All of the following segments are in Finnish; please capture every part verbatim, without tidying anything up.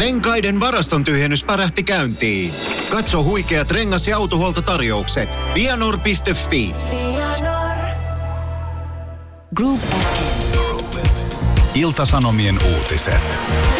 Renkaiden varaston tyhjennys pärähti käyntiin. Katso huikeat rengas- ja autohuoltotarjoukset. Vianor piste fi. Vianor. Groove F M. Ilta-Sanomien uutiset.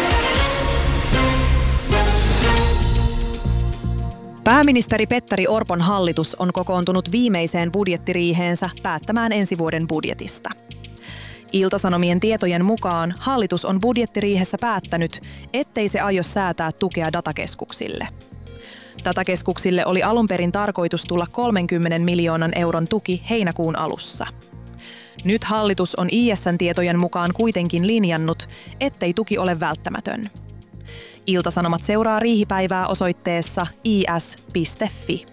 Pääministeri Petteri Orpon hallitus on kokoontunut viimeiseen budjettiriiheensä päättämään ensi vuoden budjetista. Ilta-Sanomien tietojen mukaan hallitus on budjettiriihessä päättänyt, ettei se aio säätää tukea datakeskuksille. Datakeskuksille oli alun perin tarkoitus tulla kolmenkymmenen miljoonan euron tuki heinäkuun alussa. Nyt hallitus on I S:n tietojen mukaan kuitenkin linjannut, ettei tuki ole välttämätön. Ilta-Sanomat seuraa riihipäivää osoitteessa i s piste fi.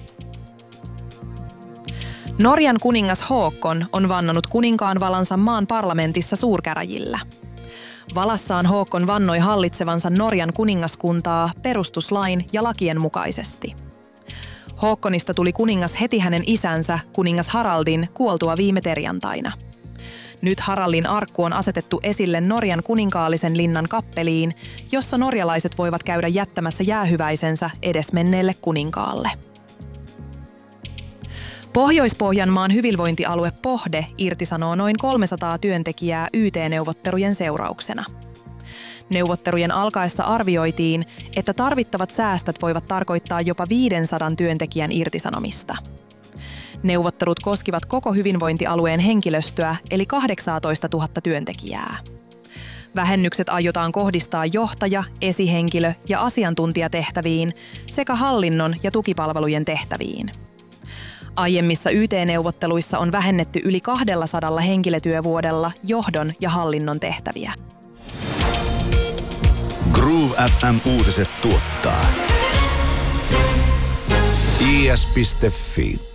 Norjan kuningas Håkon on vannonut kuninkaan valansa maan parlamentissa suurkäräjillä. Valassaan Håkon vannoi hallitsevansa Norjan kuningaskuntaa perustuslain ja lakien mukaisesti. Håkonista tuli kuningas heti hänen isänsä, kuningas Haraldin, kuoltua viime perjantaina. Nyt Haraldin arkku on asetettu esille Norjan kuninkaallisen linnan kappeliin, jossa norjalaiset voivat käydä jättämässä jäähyväisensä edesmenneelle kuninkaalle. Pohjois-Pohjanmaan hyvinvointialue Pohde irtisanoo noin kolmesataa työntekijää Y T-neuvottelujen seurauksena. Neuvottelujen alkaessa arvioitiin, että tarvittavat säästöt voivat tarkoittaa jopa viisisataa työntekijän irtisanomista. Neuvottelut koskivat koko hyvinvointialueen henkilöstöä eli kahdeksantoistatuhatta työntekijää. Vähennykset aiotaan kohdistaa johtaja-, esihenkilö- ja asiantuntijatehtäviin sekä hallinnon ja tukipalvelujen tehtäviin. Aiemmissa Y T-neuvotteluissa on vähennetty yli kaksisataa henkilötyövuodella johdon ja hallinnon tehtäviä. Groove F M-uutiset tuottaa I S piste fi.